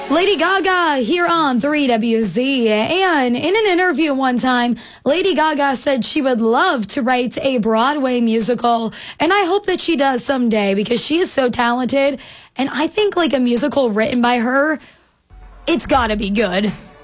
Lady Gaga here on 3WZ. And in an interview one time, Lady Gaga said she would love to write a Broadway musical. And I hope that she does someday because she is so talented. And I think like a musical written by her, it's gotta be good.